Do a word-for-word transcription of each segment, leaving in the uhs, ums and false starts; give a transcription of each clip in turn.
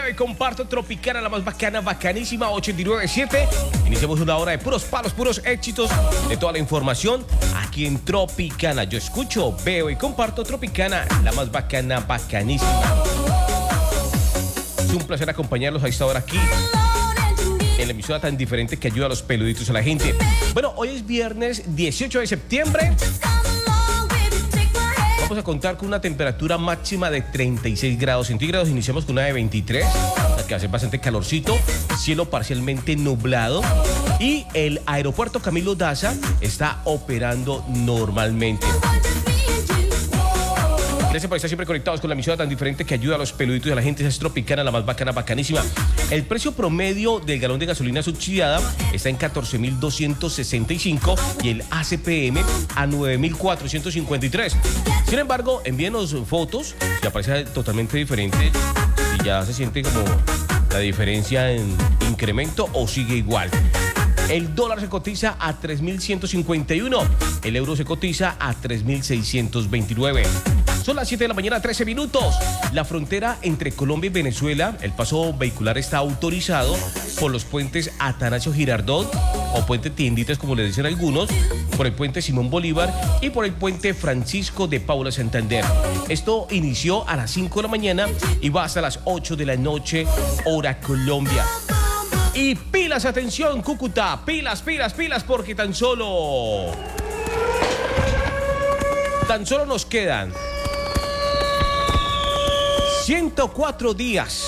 Veo y comparto Tropicana, la más bacana, bacanísima, ochenta y nueve punto siete. Iniciamos una hora de puros palos, puros éxitos, de toda la información aquí en Tropicana. Yo escucho, veo y comparto Tropicana, la más bacana, bacanísima. Es un placer acompañarlos a esta hora aquí en la emisora tan diferente que ayuda a los peluditos a la gente. Bueno, hoy es viernes dieciocho de septiembre. Vamos a contar con una temperatura máxima de treinta y seis grados centígrados. Iniciamos con una de veintitrés, que hace bastante calorcito. Cielo parcialmente nublado. Y el aeropuerto Camilo Daza está operando normalmente. Gracias por estar siempre conectados con la emisora tan diferente que ayuda a los peluditos de la gente. Es Tropicana, la más bacana, bacanísima. El precio promedio del galón de gasolina subsidiada está en catorce mil doscientos sesenta y cinco y el A C P M a nueve mil cuatrocientos cincuenta y tres. Sin embargo, envíenos fotos si aparece totalmente diferente, si ya se siente como la diferencia en incremento o sigue igual. El dólar se cotiza a tres mil ciento cincuenta y uno, el euro se cotiza a tres mil seiscientos veintinueve. Son las siete de la mañana, trece minutos. La frontera entre Colombia y Venezuela, el paso vehicular está autorizado por los puentes Atanasio Girardot, o puente Tienditas como le dicen algunos, por el puente Simón Bolívar y por el puente Francisco de Paula Santander. Esto inició a las cinco de la mañana y va hasta las ocho de la noche, hora Colombia. Y pilas, atención, Cúcuta, pilas, pilas, pilas, porque tan solo... Tan solo nos quedan ciento cuatro días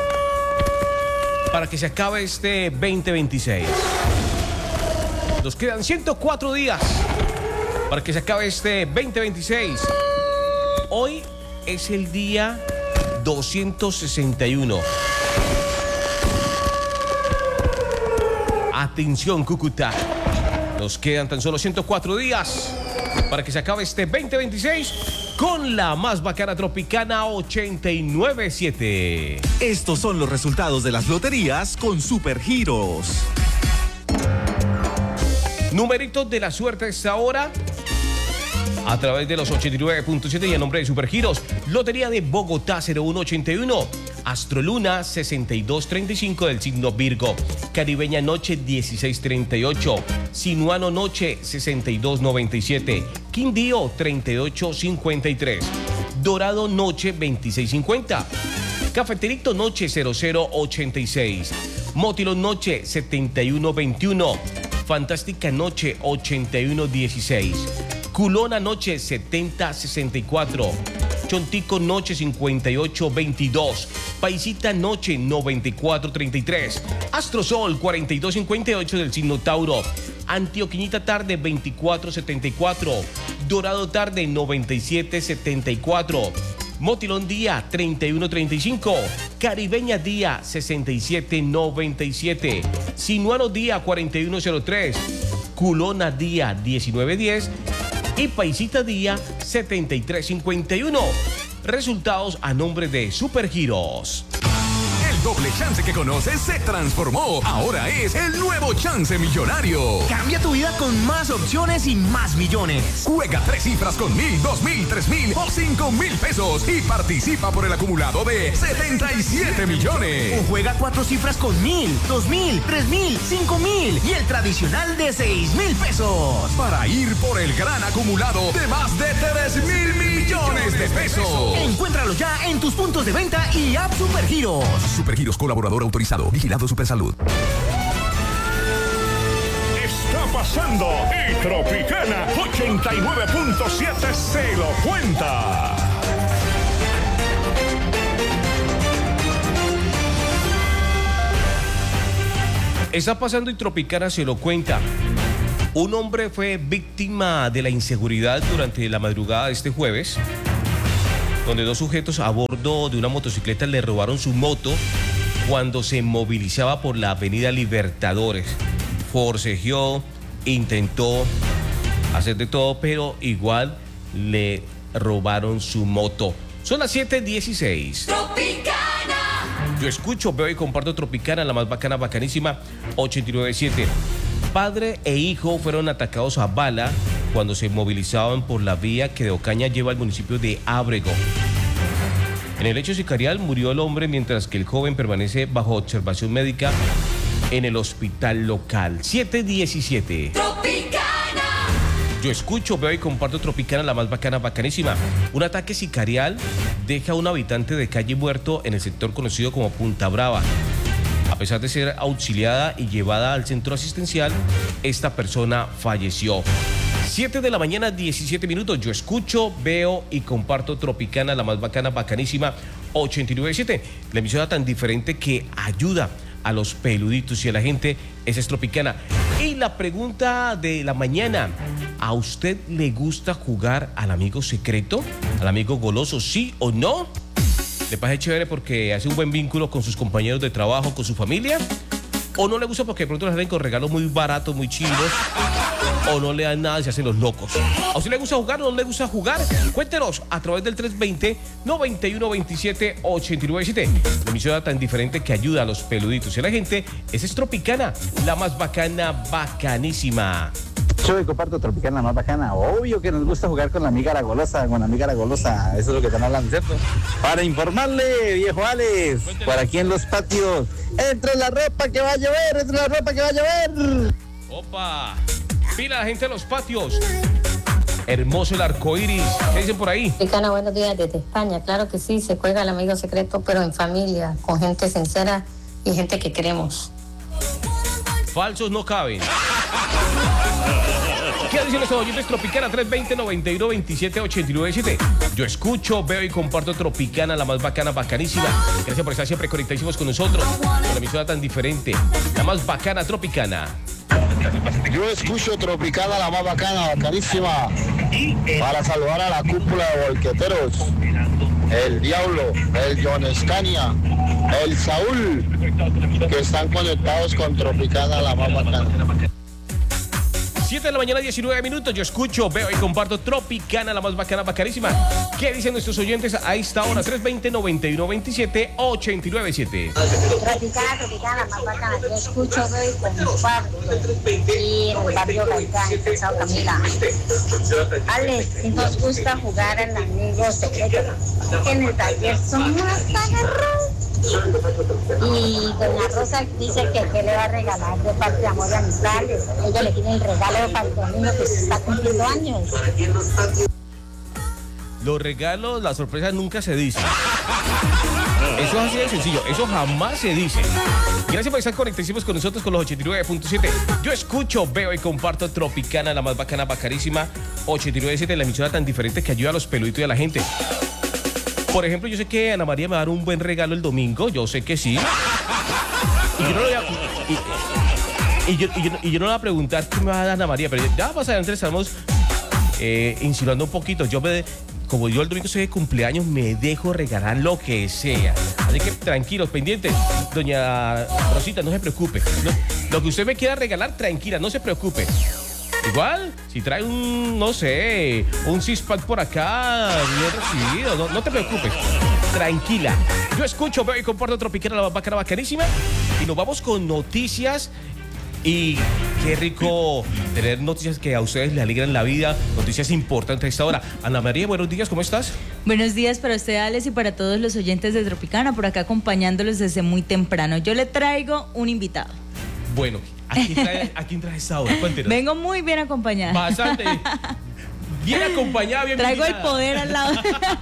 para que se acabe este veinte veintiséis. Nos quedan ciento cuatro días para que se acabe este veinte veintiséis. Hoy es el día doscientos sesenta y uno. Atención, Cúcuta. Nos quedan tan solo ciento cuatro días para que se acabe este veinte veintiséis con la más bacana Tropicana ochenta y nueve punto siete. Estos son los resultados de las loterías con Supergiros. Numeritos de la suerte a esta hora a través de los ochenta y nueve punto siete y a nombre de Supergiros. Lotería de Bogotá cero uno ochenta y uno. Astroluna sesenta y dos treinta y cinco del signo Virgo. Caribeña Noche dieciséis treinta y ocho. Sinuano Noche sesenta y dos noventa y siete. Quindío treinta y ocho cincuenta y tres. Dorado Noche veintiséis cincuenta. Cafeterito Noche cero cero ochenta y seis. Motilón Noche setenta y uno veintiuno. Fantástica Noche ochenta y uno dieciséis. Culona Noche setenta sesenta y cuatro. Chontico Noche cincuenta y ocho veintidós. Paisita Noche noventa y cuatro treinta y tres. Astrosol cuarenta y dos cincuenta y ocho del signo Tauro. Antioquinita Tarde veinticuatro setenta y cuatro. Dorado Tarde noventa y siete setenta y cuatro. Motilón Día treinta y uno treinta y cinco. Caribeña Día sesenta y siete noventa y siete. Sinuano Día cuarenta y uno cero tres. Culona Día diecinueve diez. Y Paisita Día setenta y tres cincuenta y uno. Resultados a nombre de Supergiros. El doble chance que conoces se transformó. Ahora es el nuevo chance millonario. Cambia tu vida con más opciones y más millones. Juega tres cifras con mil, dos mil, tres mil o cinco mil pesos y participa por el acumulado de setenta y siete millones. O juega cuatro cifras con mil, dos mil, tres mil, cinco mil y el tradicional de seis mil pesos. Para ir por el gran acumulado de más de tres mil millones de pesos. Encuéntralo ya en tus puntos de venta y app Supergiros. Supergiros, colaborador autorizado, vigilado Supersalud. Está pasando y Tropicana ochenta y nueve punto siete se lo cuenta. Está pasando y Tropicana se lo cuenta. Un hombre fue víctima de la inseguridad durante la madrugada de este jueves, donde dos sujetos a bordo de una motocicleta le robaron su moto cuando se movilizaba por la avenida Libertadores. Forcejeó, intentó hacer de todo, pero igual le robaron su moto. Son las siete dieciséis. Tropicana. Yo escucho, veo y comparto Tropicana, la más bacana, bacanísima, ochenta y nueve punto siete. Padre e hijo fueron atacados a bala cuando se movilizaban por la vía que de Ocaña lleva al municipio de Ábrego. En el hecho sicarial murió el hombre mientras que el joven permanece bajo observación médica en el hospital local. siete diecisiete. Tropicana. Yo escucho, veo y comparto Tropicana, la más bacana, bacanísima. Un ataque sicarial deja a un habitante de calle muerto en el sector conocido como Punta Brava. A pesar de ser auxiliada y llevada al centro asistencial, esta persona falleció. siete de la mañana, diecisiete minutos. Yo escucho, veo y comparto Tropicana, la más bacana, bacanísima, ochenta y nueve punto siete. La emisora tan diferente que ayuda a los peluditos y a la gente. Esa es Tropicana. Y la pregunta de la mañana: ¿a usted le gusta jugar al amigo secreto? ¿Al amigo goloso, sí o no? ¿Le parece chévere porque hace un buen vínculo con sus compañeros de trabajo, con su familia? ¿O no le gusta porque de pronto les salen con regalos muy baratos, muy chinos? ¿O no le dan nada y se hacen los locos? ¿A usted le gusta jugar o no le gusta jugar? Cuéntenos a través del tres dos cero, nueve uno dos siete, ocho nueve siete. La emisora tan diferente que ayuda a los peluditos y a la gente. Esa es Tropicana, la más bacana, bacanísima. Yo comparto Tropicana, la más bacana. Obvio que nos gusta jugar con la amiga la golosa, con la amiga la golosa. Eso es lo que están hablando, ¿cierto? Para informarle, viejo Alex, por aquí en los patios. Entre la ropa que va a llover, entre la ropa que va a llover. Opa, pila la gente de los patios. Hermoso el arco iris. ¿Qué dicen por ahí? Tropicana, buenos días desde España. Claro que sí, se juega el amigo secreto, pero en familia, con gente sincera y gente que queremos. Falsos no caben. ¿Qué dicen los oyentes? Tropicana tres dos cero, nueve uno dos siete, ocho nueve siete. Yo escucho, veo y comparto Tropicana, la más bacana, bacanísima. Gracias por estar siempre conectadísimos con nosotros. Con la emisora tan diferente, la más bacana, Tropicana. Yo escucho Tropicana, la más bacana, bacanísima. Para saludar a la cúpula de bolqueteros. El Diablo, el John Escania, el Saúl, que están conectados con Tropicana, la más bacana. siete de la mañana, diecinueve minutos. Yo escucho, veo y comparto Tropicana, la más bacana, bacanísima. ¿Qué dicen nuestros oyentes a esta hora? tres dos cero, nueve uno dos siete, ocho nueve siete. Tropicana, Tropicana, la más bacana. Yo escucho, veo y comparto. Y en el barrio Gaitán, en Sao Camila. Alex, nos gusta jugar al amigo secreto. Que en el taller son unas agarradas. Y doña Rosa dice que qué le va a regalar de parte de amor y amistades. Ella le tiene el regalo para el domingo que se está cumpliendo años. Los regalos, las sorpresas nunca se dicen. Eso es así de sencillo, eso jamás se dice. Gracias por estar conectados con nosotros con los ochenta y nueve punto siete. Yo escucho, veo y comparto Tropicana, la más bacana, bacanísima, ochenta y nueve punto siete, la emisora tan diferente que ayuda a los peluditos y a la gente. Por ejemplo, yo sé que Ana María me va a dar un buen regalo el domingo, yo sé que sí. Y yo no le voy a, y, y yo, y yo, y yo no le voy a preguntar qué me va a dar Ana María, pero ya más adelante estamos eh, insinuando un poquito. Yo me, como yo el domingo soy de cumpleaños, me dejo regalar lo que sea. Así que tranquilos, pendientes. Doña Rosita, no se preocupe. No, lo que usted me quiera regalar, tranquila, no se preocupe. Igual, si trae un, no sé, un six-pack por acá, bien recibido, no, no te preocupes, tranquila. Yo escucho, veo y comparto Tropicana, la bacana, bacanísima. Y nos vamos con noticias. Y qué rico tener noticias que a ustedes les alegran la vida, noticias importantes a esta hora. Ana María, buenos días, ¿cómo estás? Buenos días para usted, Alex, y para todos los oyentes de Tropicana, por acá acompañándolos desde muy temprano. Yo le traigo un invitado. Bueno, ¿a quién trae, ¿a quién trae esta hora? Cuéntenos. Vengo muy bien acompañada. Bastante. Bien acompañada, bien Traigo invitada. el poder al lado.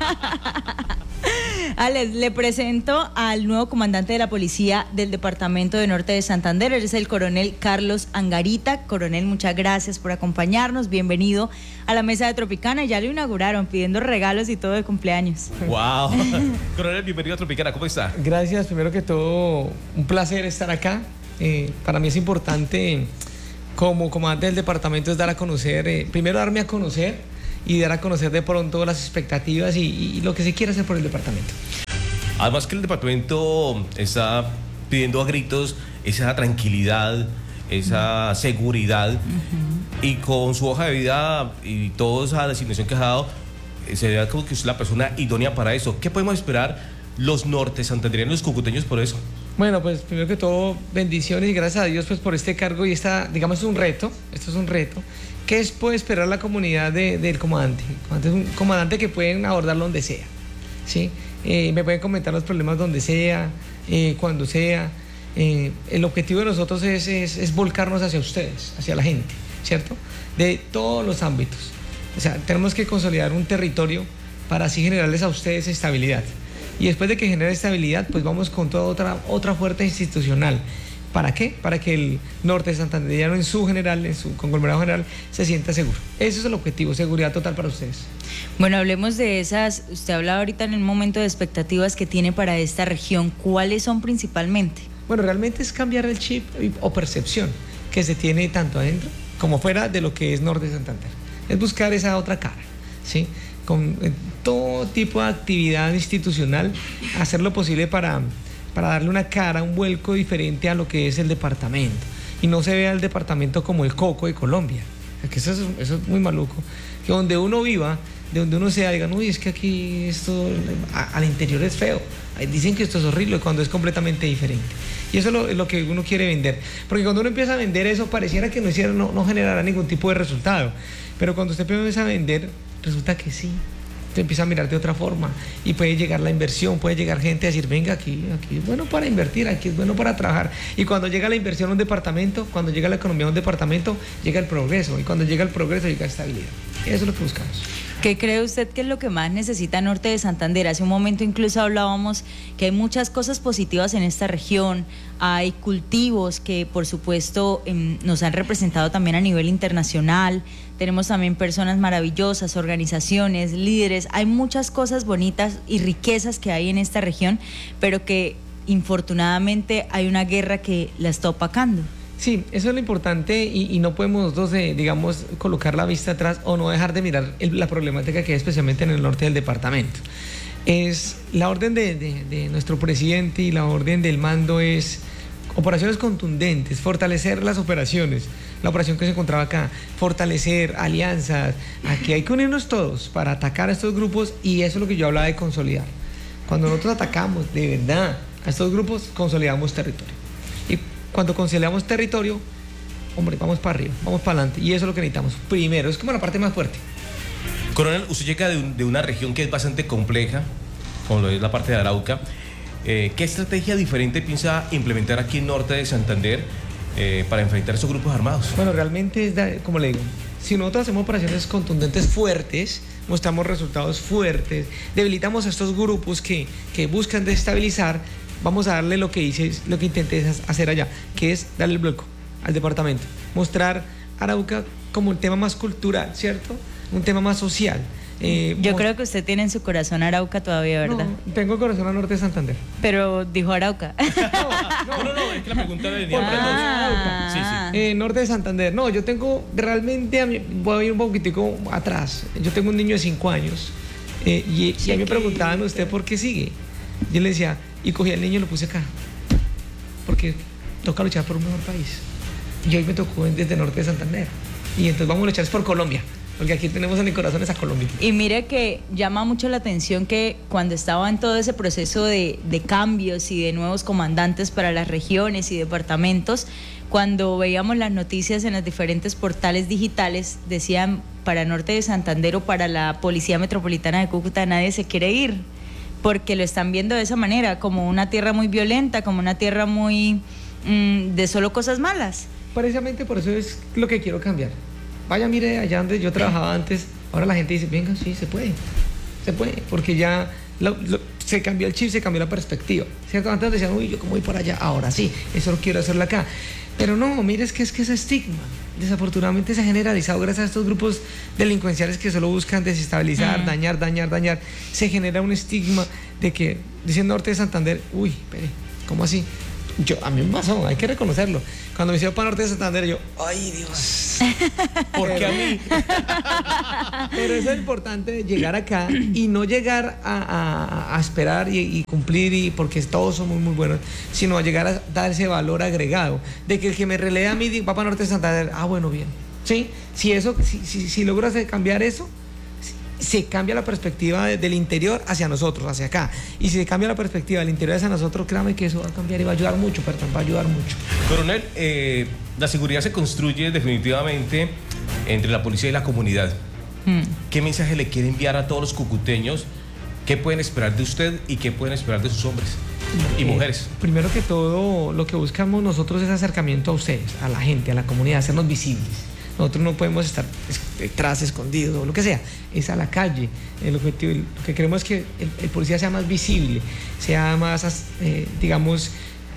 Alex, le presento al nuevo comandante de la policía del departamento de Norte de Santander. Él es el coronel Carlos Angarita. Coronel, muchas gracias por acompañarnos. Bienvenido a la mesa de Tropicana. Ya lo inauguraron pidiendo regalos y todo de cumpleaños. Wow. Coronel, bienvenido a Tropicana. ¿Cómo está? Gracias. Primero que todo, un placer estar acá. Eh, para mí es importante, como comandante del departamento, es dar a conocer, eh, primero darme a conocer y dar a conocer de pronto las expectativas y, y lo que se quiere hacer por el departamento. Además que el departamento está pidiendo a gritos esa tranquilidad, esa uh-huh. seguridad, uh-huh. y con su hoja de vida y toda esa designación que ha dado, se ve como que es la persona idónea para eso. ¿Qué podemos esperar los norte santandereanos, los cucuteños por eso? Bueno, pues primero que todo, bendiciones y gracias a Dios pues por este cargo y esta, digamos, es un reto, esto es un reto. ¿Qué es, puede esperar la comunidad de, del comandante? El comandante es un comandante que pueden abordarlo donde sea, ¿sí? Eh, me pueden comentar los problemas donde sea, eh, cuando sea. Eh, el objetivo de nosotros es, es, es volcarnos hacia ustedes, hacia la gente, ¿cierto? De todos los ámbitos. O sea, tenemos que consolidar un territorio para así generarles a ustedes estabilidad. Y después de que genere estabilidad, pues vamos con toda otra, otra fuerza institucional. ¿Para qué? Para que el norte de Santandereano en su general, en su conglomerado general, se sienta seguro. Ese es el objetivo, seguridad total para ustedes. Bueno, hablemos de esas, usted hablaba ahorita en el momento de expectativas que tiene para esta región. ¿Cuáles son principalmente? Bueno, realmente es cambiar el chip o percepción que se tiene tanto adentro como fuera de lo que es Norte de Santander. Es buscar esa otra cara, ¿sí? Con eh, todo tipo de actividad institucional, hacer lo posible para, para darle una cara, un vuelco diferente a lo que es el departamento. Y no se vea el departamento como el coco de Colombia. Que eso, es, eso es muy maluco. Que donde uno viva, de donde uno sea, digan, uy, es que aquí esto a, al interior es feo. Dicen que esto es horrible cuando es completamente diferente. Y eso es lo, lo que uno quiere vender. Porque cuando uno empieza a vender eso, pareciera que no, hiciera, no, no generará ningún tipo de resultado. Pero cuando usted empieza a vender, resulta que sí. Usted empieza a mirar de otra forma. Y puede llegar la inversión, puede llegar gente a decir, venga, aquí, aquí es bueno para invertir, aquí es bueno para trabajar. Y cuando llega la inversión a un departamento, cuando llega la economía a un departamento, llega el progreso. Y cuando llega el progreso, llega la estabilidad. Eso es lo que buscamos. ¿Qué cree usted que es lo que más necesita Norte de Santander? Hace un momento incluso hablábamos que hay muchas cosas positivas en esta región, hay cultivos que por supuesto eh, nos han representado también a nivel internacional, tenemos también personas maravillosas, organizaciones, líderes, hay muchas cosas bonitas y riquezas que hay en esta región, pero que infortunadamente hay una guerra que la está opacando. Sí, eso es lo importante y, y no podemos nosotros, eh, digamos, colocar la vista atrás o no dejar de mirar el, la problemática que hay especialmente en el norte del departamento. Es la orden de, de, de nuestro presidente y la orden del mando es operaciones contundentes, fortalecer las operaciones, la operación que se encontraba acá, fortalecer alianzas. Aquí hay que unirnos todos para atacar a estos grupos y eso es lo que yo hablaba de consolidar. Cuando nosotros atacamos de verdad a estos grupos, consolidamos territorio. Y cuando consolidamos territorio, hombre, vamos para arriba, vamos para adelante. Y eso es lo que necesitamos. Primero, es como la parte más fuerte. Coronel, usted llega de, un, de una región que es bastante compleja, como lo es la parte de Arauca. Eh, ¿Qué estrategia diferente piensa implementar aquí en Norte de Santander eh, para enfrentar esos grupos armados? Bueno, realmente, es como le digo, si nosotros hacemos operaciones contundentes fuertes, mostramos resultados fuertes, debilitamos a estos grupos que, que buscan destabilizar, vamos a darle lo que hice, lo que intenté hacer allá, que es darle el bloco al departamento, mostrar Arauca como un tema más cultural, ¿cierto? Un tema más social. Eh, Yo creo que usted tiene en su corazón Arauca todavía, ¿verdad? No, tengo corazón al norte de Santander. Pero dijo Arauca. No, no, no, es que la pregunta venía para todos. Arauca. Sí, sí. Eh, norte de Santander. No, yo tengo realmente, a mí, voy a ir un poquitico atrás. Yo tengo un niño de cinco años eh, y, y a mí me preguntaban, ¿usted por qué sigue? Yo le decía, y cogí al niño y lo puse acá. Porque toca luchar por un mejor país. Y hoy me tocó desde Norte de Santander. Y entonces vamos a luchar por Colombia. Porque aquí tenemos en el corazón esa Colombia. Y mire que llama mucho la atención que cuando estaba en todo ese proceso de, de cambios y de nuevos comandantes para las regiones y departamentos, cuando veíamos las noticias en los diferentes portales digitales, decían para Norte de Santander o para la Policía Metropolitana de Cúcuta nadie se quiere ir, porque lo están viendo de esa manera, como una tierra muy violenta, como una tierra muy mmm, de solo cosas malas. Precisamente por eso es lo que quiero cambiar. Vaya, mire, allá donde yo trabajaba antes, ahora la gente dice, venga, sí, se puede, se puede, porque ya lo, lo, se cambió el chip, se cambió la perspectiva, ¿cierto? Antes decían, uy, yo cómo voy por allá, ahora sí, eso lo quiero hacerlo acá. Pero no, mire, es que es que ese estigma, desafortunadamente se ha generalizado gracias a estos grupos delincuenciales que solo buscan desestabilizar, mm. dañar, dañar, dañar. Se genera un estigma de que, dicen Norte de Santander, uy, espere, ¿cómo así? Yo, a mí me pasó, hay que reconocerlo. Cuando me hicieron para Norte de Santander, yo, ay Dios, ¿por qué a mí? Pero eso es importante, llegar acá y no llegar a, a, a esperar y, y cumplir, y porque todos somos muy buenos, sino a llegar a dar ese valor agregado, de que el que me relee a mí va para Norte de Santander, ah, bueno, bien. ¿Sí? Si, eso, si, si, si logras cambiar eso, se cambia la perspectiva de, del interior hacia nosotros, hacia acá. Y si se cambia la perspectiva del interior hacia nosotros, créame que eso va a cambiar y va a ayudar mucho, perdón, va a ayudar mucho. Coronel, eh, la seguridad se construye definitivamente entre la policía y la comunidad. Mm. ¿Qué mensaje le quiere enviar a todos los cucuteños ¿Qué pueden esperar de usted y qué pueden esperar de sus hombres y Eh, mujeres? Primero que todo, lo que buscamos nosotros es acercamiento a ustedes, a la gente, a la comunidad, hacernos visibles. Nosotros no podemos estar detrás, escondidos o lo que sea, es a la calle. El objetivo, lo que queremos es que el, el policía sea más visible, sea más, eh, digamos,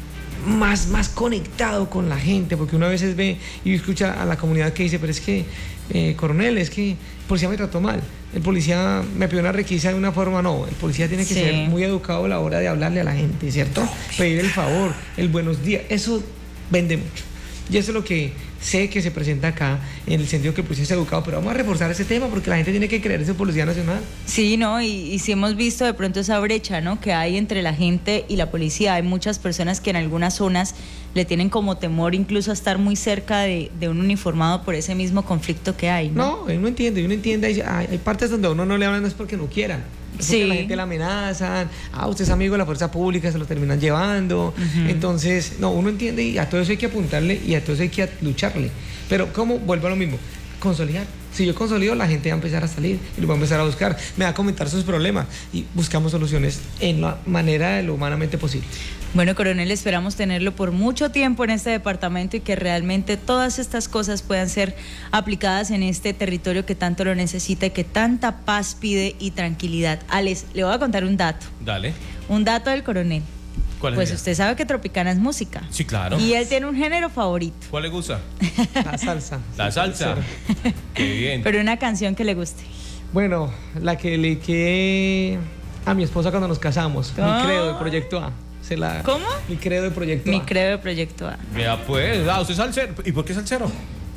más, más conectado con la gente, porque uno a veces ve y escucha a la comunidad que dice, pero es que, eh, coronel, es que el policía me trató mal, el policía me pidió una requisa de una forma. No, el policía tiene que Sí. ser muy educado a la hora de hablarle a la gente, ¿cierto? Pedir el favor, el buenos días, eso vende mucho. Y eso es lo que sé que se presenta acá, en el sentido que el policía es educado, pero vamos a reforzar ese tema porque la gente tiene que creer en su Policía Nacional. Sí, ¿no? Y, y sí hemos visto de pronto esa brecha, ¿no? Que hay entre la gente y la policía. Hay muchas personas que en algunas zonas le tienen como temor incluso a estar muy cerca de, de un uniformado por ese mismo conflicto que hay, ¿no? No, uno entiende, uno entiende. Hay, hay, hay partes donde a uno no le hablan, no es porque no quieran. Es porque Sí. la gente la amenazan. Ah, usted es amigo de la fuerza pública, se lo terminan llevando. Ujú. Entonces, no, uno entiende y a todo eso hay que apuntarle y a todo eso hay que lucharle. Pero, ¿cómo? Vuelvo a lo mismo. Consolidar. Si yo consolido, la gente va a empezar a salir y lo va a empezar a buscar. Me va a comentar sus problemas y buscamos soluciones en la manera de lo humanamente posible. Bueno, coronel, esperamos tenerlo por mucho tiempo en este departamento y que realmente todas estas cosas puedan ser aplicadas en este territorio que tanto lo necesita y que tanta paz pide y tranquilidad. Alex, le voy a contar un dato, Dale. un dato del coronel. ¿Cuál es Pues ella? usted sabe que Tropicana es música. Sí, claro. Y él tiene un género favorito, ¿Cuál le gusta? La salsa. La salsa. Qué bien. pero una canción que le guste. Bueno, la que le quedé a mi esposa cuando nos casamos. Ah. Mi credo de Proyecto A. Se la, ¿Cómo? Mi credo de Proyecto Mi A. credo de Proyecto A. Vea pues, ah, usted es salsero. ¿Y por qué salsero?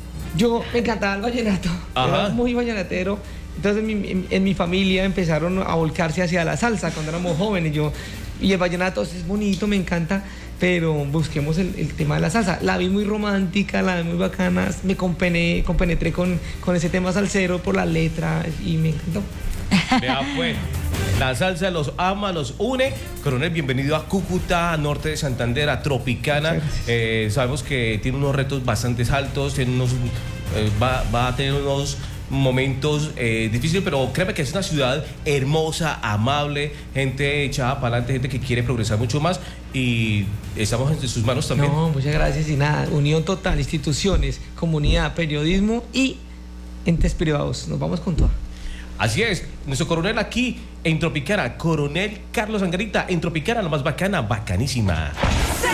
Yo me encantaba el vallenato. Ajá. Era muy vallenatero. Entonces en mi, en, en mi familia empezaron a volcarse hacia la salsa cuando éramos jóvenes. Yo, y el vallenato es bonito, me encanta, pero busquemos el, el tema de la salsa. La vi muy romántica, la vi muy bacana, me compené, compenetré con, con ese tema salsero por la letra y me encantó. Vea pues, la salsa los ama, los une. Coronel, bienvenido a Cúcuta, norte de Santander, a Tropicana. Eh, sabemos que tiene unos retos bastante altos, tiene unos, eh, va, va a tener unos momentos eh, difíciles, pero créeme que es una ciudad hermosa, amable, gente echada para adelante, gente que quiere progresar mucho más y estamos en sus manos también. No, muchas gracias y nada, unión total, instituciones, comunidad, periodismo y entes privados. Nos vamos con todo. Así es, nuestro coronel aquí en Tropicana, coronel Carlos Angarita, en Tropicana, la más bacana, bacanísima.